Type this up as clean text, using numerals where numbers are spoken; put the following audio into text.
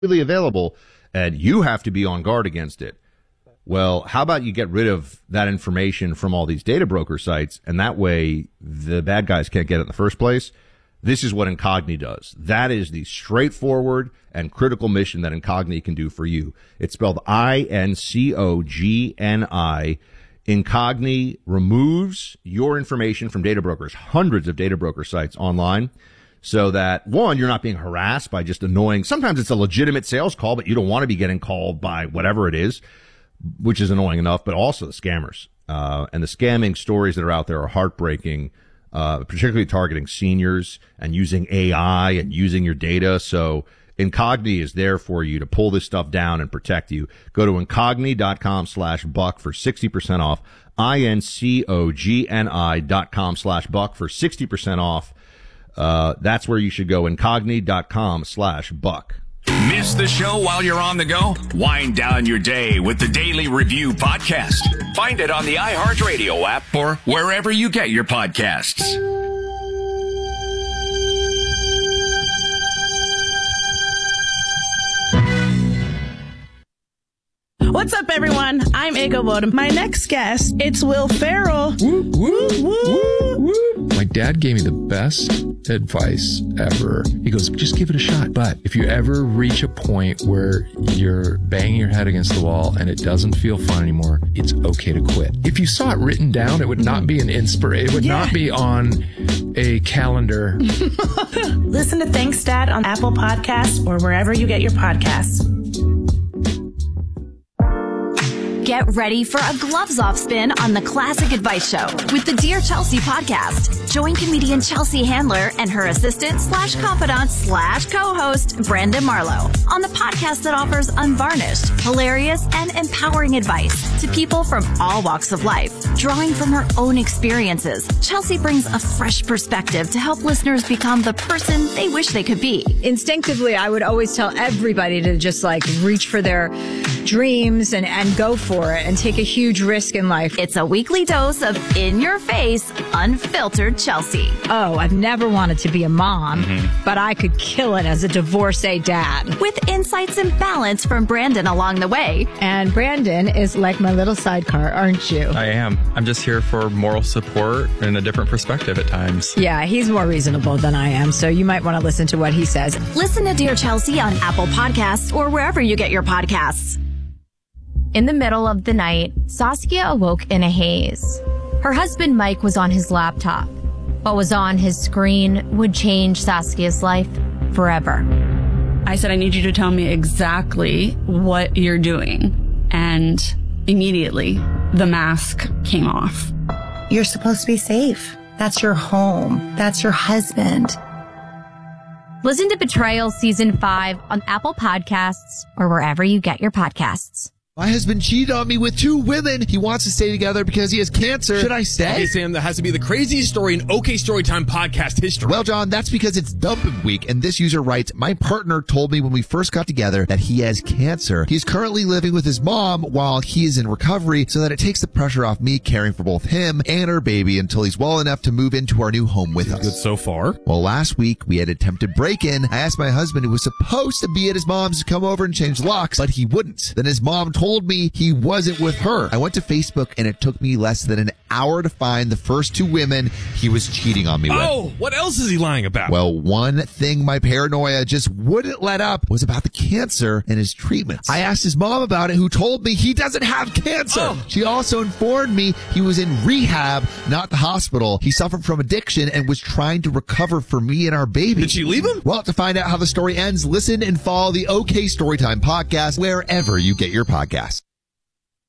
available, and you have to be on guard against it. Well, how about you get rid of that information from all these data broker sites, and that way the bad guys can't get it in the first place? This is what Incogni does. That is the straightforward and critical mission that Incogni can do for you. It's spelled INCOGNI. Incogni removes your information from data brokers, hundreds of data broker sites online, so that, one, you're not being harassed by just annoying. Sometimes it's a legitimate sales call, but you don't want to be getting called by whatever it is, which is annoying enough, but also the scammers. And the scamming stories that are out there are heartbreaking, particularly targeting seniors and using AI and using your data. So Incogni is there for you to pull this stuff down and protect you. Go to incogni.com/buck for 60% off. INCOGNI.com/buck for 60% off. That's where you should go. Incogni.com/buck. Miss the show while you're on the go? Wind down your day with the Daily Review podcast. Find it on the iHeartRadio app or wherever you get your podcasts. What's up, everyone? I'm Ego Bodum. My next guest, it's Will Ferrell. Woo, woo, woo, woo. My dad gave me the best advice ever. He goes, just give it a shot. But if you ever reach a point where you're banging your head against the wall and it doesn't feel fun anymore, it's okay to quit. If you saw it written down, it would not be an inspiration. It would not be on a calendar. Listen to Thanks, Dad on Apple Podcasts or wherever you get your podcasts. Get ready for a gloves-off spin on the Classic Advice Show with the Dear Chelsea podcast. Join comedian Chelsea Handler and her assistant/confidant/co-host Brandon Marlowe on the podcast that offers unvarnished, hilarious, and empowering advice to people from all walks of life. Drawing from her own experiences, Chelsea brings a fresh perspective to help listeners become the person they wish they could be. Instinctively, I would always tell everybody to just reach for their dreams and go for it and take a huge risk in life. It's a weekly dose of in-your-face, unfiltered Chelsea. Oh, I've never wanted to be a mom, but I could kill it as a divorcee dad. With insights and balance from Brandon along the way. And Brandon is like my little sidecar, aren't you? I am. I'm just here for moral support and a different perspective at times. Yeah, he's more reasonable than I am, so you might want to listen to what he says. Listen to Dear Chelsea on Apple Podcasts or wherever you get your podcasts. In the middle of the night, Saskia awoke in a haze. Her husband Mike was on his laptop. What was on his screen would change Saskia's life forever. I said, I need you to tell me exactly what you're doing. And immediately, the mask came off. You're supposed to be safe. That's your home. That's your husband. Listen to Betrayal Season 5 on Apple Podcasts or wherever you get your podcasts. My husband cheated on me with 2 women. He wants to stay together because he has cancer. Should I stay? Okay, Sam, that has to be the craziest story in OK Storytime podcast history. Well, John, that's because it's dumping week, and this user writes, my partner told me when we first got together that he has cancer. He's currently living with his mom while he is in recovery so that it takes the pressure off me caring for both him and our baby until he's well enough to move into our new home with us. Good so far. Well, last week we had attempted break-in. I asked my husband, who was supposed to be at his mom's, to come over and change locks, but he wouldn't. Then his mom told me he wasn't with her. I went to Facebook and it took me less than an hour to find the first 2 women he was cheating on me with. Oh, what else is he lying about? Well, one thing my paranoia just wouldn't let up was about the cancer and his treatments. I asked his mom about it, who told me he doesn't have cancer. Oh. She also informed me he was in rehab, not the hospital. He suffered from addiction and was trying to recover for me and our baby. Did she leave him? Well, to find out how the story ends, listen and follow the OK Storytime podcast wherever you get your podcasts.